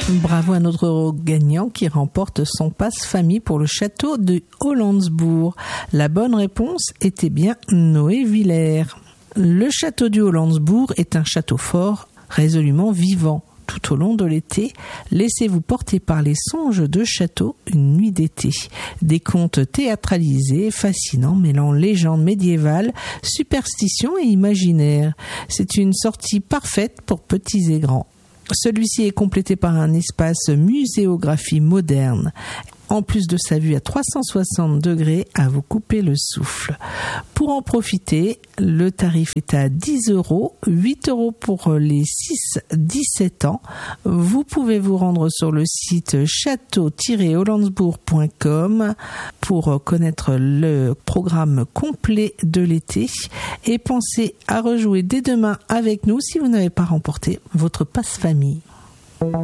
Bravo à notre gagnant qui remporte son passe-famille pour le château de Hollandsbourg. La bonne réponse était bien Noé Villers. Le château du Hollandsbourg est un château fort, résolument vivant. Tout au long de l'été, laissez-vous porter par les songes de château une nuit d'été. Des contes théâtralisés, fascinants, mêlant légendes médiévales, superstitions et imaginaires. C'est une sortie parfaite pour petits et grands. Celui-ci est complété par un espace muséographie moderne. En plus de sa vue à 360 degrés, à vous couper le souffle. Pour en profiter, le tarif est à 10 €, 8 € pour les 6-17 ans. Vous pouvez vous rendre sur le site château-hollandsbourg.com pour connaître le programme complet de l'été et pensez à rejouer dès demain avec nous si vous n'avez pas remporté votre passe-famille.